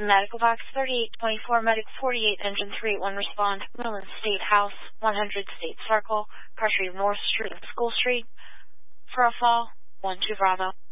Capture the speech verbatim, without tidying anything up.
Medical Box thirty-eight twenty-four, Medic forty-eight, Engine three eight one, respond. Maryland State House, one hundred State Circle, Car Street North Street, School Street. For a fall, one two Bravo.